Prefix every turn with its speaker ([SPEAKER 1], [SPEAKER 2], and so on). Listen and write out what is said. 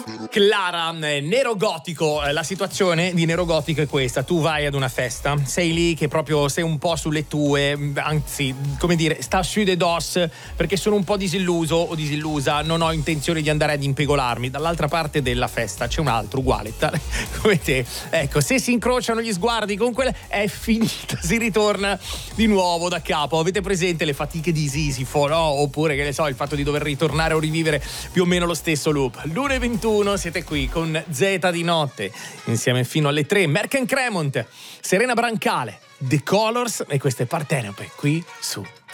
[SPEAKER 1] Clara, Nero Gotico, la situazione di Nero Gotico è questa: tu vai ad una festa, sei lì che proprio sei un po' sulle tue, anzi, come dire, sta su de dos perché sono un po' disilluso o disillusa, non ho intenzione di andare ad impegolarmi. Dall'altra parte della festa c'è un altro uguale come te, ecco, se si incrociano gli sguardi con quella è finita, si ritorna di nuovo da capo. Avete presente le fatiche di Sisifo, no? Oppure, che ne so, il fatto di dover ritornare o rivivere più o meno lo stesso loop. l'1:21 siete qui con Z di notte, insieme fino alle 3. Merck & Cremont, Serena Brancale, The Colors e queste Partenope qui su